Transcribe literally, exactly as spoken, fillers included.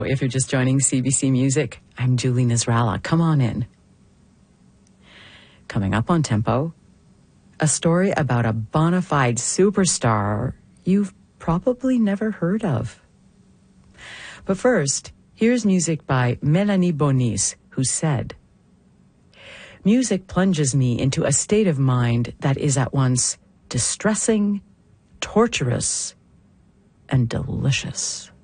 If you're just joining C B C Music, I'm Julie Nasrallah. Come on in. Coming up on Tempo, a story about a bona fide superstar you've probably never heard of. But first, here's music by Melanie Bonis, who said, "Music plunges me into a state of mind that is at once distressing, torturous, and delicious."